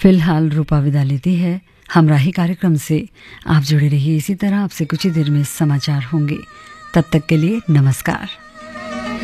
फिलहाल रूपा विदा लेती है हमराही कार्यक्रम से। आप जुड़े रहिए इसी तरह। आपसे कुछ ही देर में समाचार होंगे। तब तक के लिए नमस्कार।